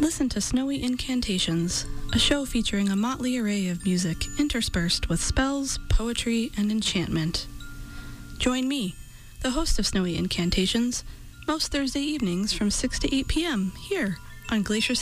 Listen to Snowy Incantations, a show featuring a motley array of music interspersed with spells, poetry, and enchantment. Join me, the host of Snowy Incantations, most Thursday evenings from 6 to 8 p.m. here on Glacier